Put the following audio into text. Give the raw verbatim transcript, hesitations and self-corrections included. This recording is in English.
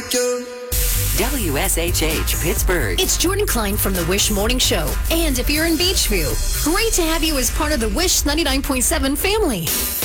you. W S H H Pittsburgh. It's Jordan Klein from the Wish Morning Show. And if you're in Beachview, great to have you as part of the Wish ninety-nine point seven family.